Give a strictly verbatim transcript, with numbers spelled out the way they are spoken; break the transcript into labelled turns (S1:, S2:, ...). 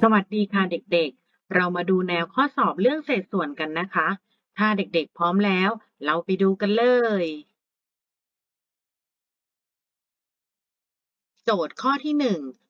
S1: สวัสดีค่ะเด็กๆ เรามาดูแนวข้อสอบเรื่องเศษส่วนกันนะคะ ถ้าเด็กๆพร้อมแล้วเราไปดูกันเลย โจทย์ข้อที่หนึ่ง